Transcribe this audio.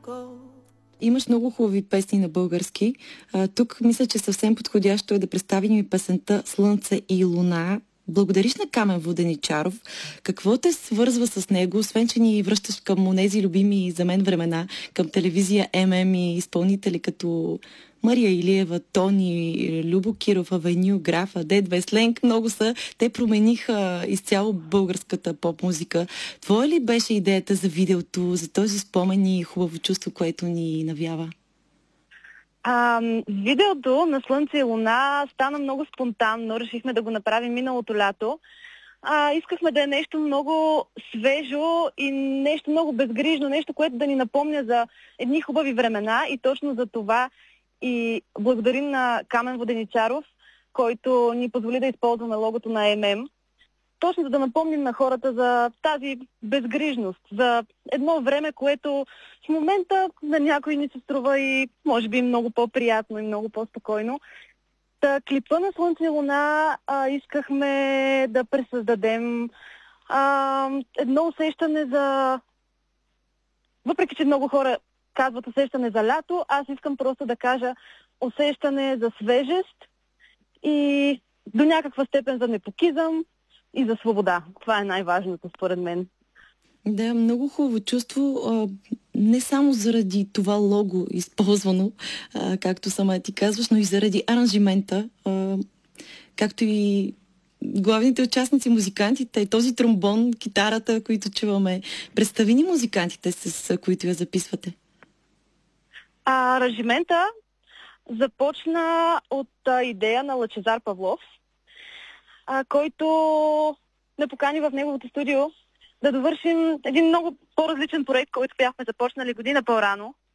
Имаш много хубави песни на български. Тук мисля, че съвсем подходящо е да представим и песента "Слънце и луна". Благодариш на Камен Воденичаров. Какво те свързва с него, освен че ни връщаш към онези любими за мен времена, към телевизия ММ и изпълнители като Мария Илиева, Тони, Любо Киров, Авеню, Графа, Дед Весленк, много са. Те промениха изцяло българската поп-музика. Твоя ли беше идеята за видеото, за този спомен и хубаво чувство, което ни навява? Видеото на "Слънце и луна" стана много спонтанно. Решихме да го направим миналото лято. Искахме да е нещо много свежо и нещо много безгрижно, нещо, което да ни напомня за едни хубави времена, и точно за това и благодарим на Камен Воденичаров, който ни позволи да използваме логото на ММ. Точно за да напомним на хората за тази безгрижност, за едно време, което в момента на някой ни се струва и може би много по-приятно и много по-спокойно. Клипа на "Слънце и луна" искахме да пресъздадем едно усещане за... Въпреки че много хора казват усещане за лято, аз искам просто да кажа усещане за свежест и до някаква степен за непокизъм и за свобода. Това е най-важното според мен. Да, много хубаво чувство. Не само заради това лого използвано, както сама ти казваш, но и заради аранжимента, както и главните участници, музикантите, този тромбон, китарата, които чуваме. Представи ни музикантите, с които я записвате. Аранжимента започна от идея на Лъчезар Павлов, който ме покани в неговото студио да довършим един много по-различен проект, който бяхме започнали година по-рано.